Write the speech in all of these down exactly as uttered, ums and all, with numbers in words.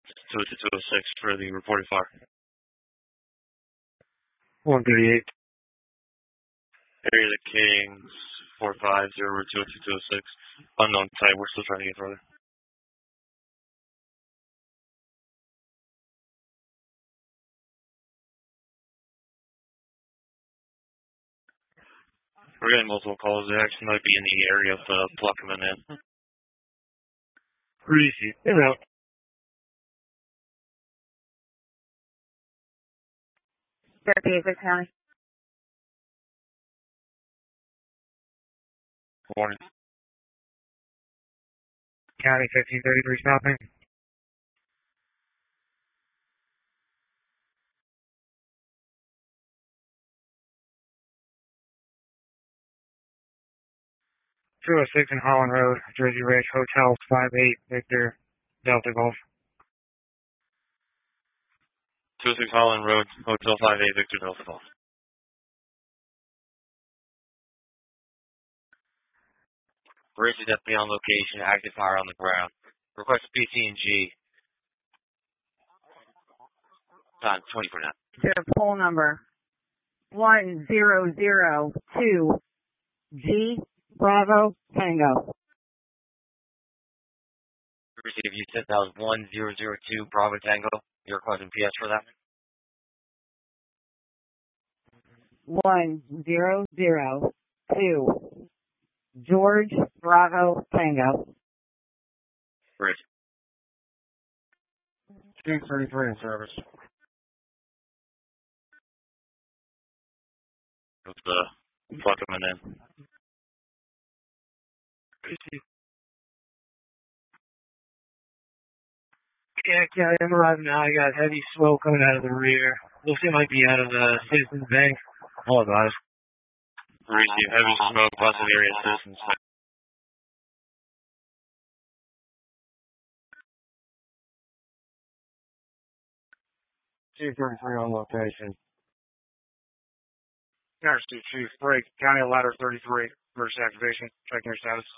two two two oh six for the reported fire. one thirty-eight. Area the Kings, four five zero two two two oh six. Unknown type, we're still trying to get further. We're getting multiple calls. They actually might be in the area of uh, Pluckerman in. Greasy. In out. Fairfield County. Morning. County fifteen thirty-three stopping. two oh six in Holland Road, Jersey Ridge, Hotel five eight, Victor, Delta Golf. two oh six Holland Road, Hotel five eight, Victor Delta Golf. Race is definitely on location, active fire on the ground. Request P C and G. Time twenty for now. Their poll number one zero zero two G Bravo Tango. Receive, you said that was one zero zero two Bravo Tango. You're requesting P S for that? one zero zero two George Bravo Tango. Rich. two thirty-three in service. With the Pluckerman in. Yeah, County, I'm arriving now. I got heavy smoke coming out of the rear. Looks like it might be out of the Citizens Bank. Apologize. Receive heavy smoke, possible area assistance. two thirty-three on location. Interstate Chief, break. County Ladder thirty-three. Emergency activation. Checking your status.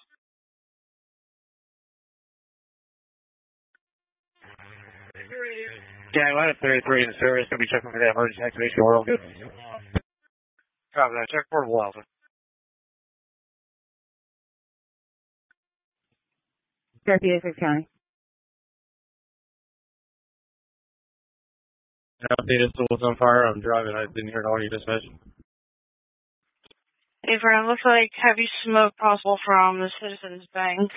County Ladder thirty-three in service. Gonna be checking for that emergency activation. We're all good. Copy that. Check portable Alpha. Fairfield County. Update is still on fire. I'm driving. I didn't hear all you dispatch. Hey, Vernon, looks like heavy smoke possible from the Citizens Bank.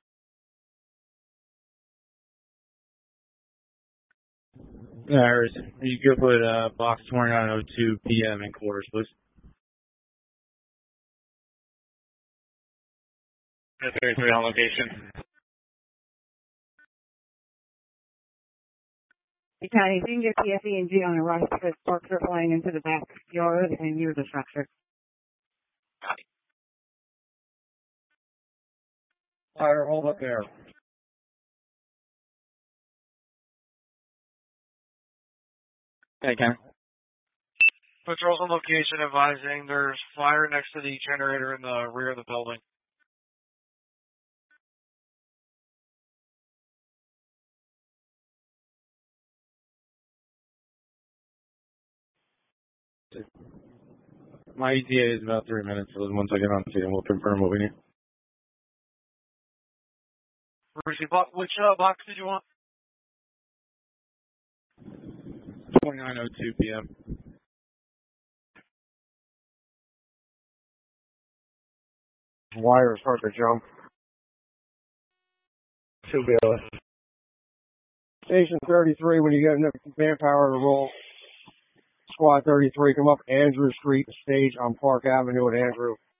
Yeah, Iris, you could put uh, box twenty-nine oh two P M in quarters, please. thirty-three on location. Hey, County, if you can get P F E and G on a rush because sparks are flying into the backyard and near the structure. Copy. Fire, hold up there. Hey, Ken. Patrols on location advising there's fire next to the generator in the rear of the building. My E T A is about three minutes, so once I get on to you, we'll confirm what we need. Which uh, box did you want? twenty-nine oh two P M Wires start to jump. Two B L S. Station thirty-three, when you get enough manpower to roll, Squad thirty-three, come up Andrew Street, stage on Park Avenue at Andrew.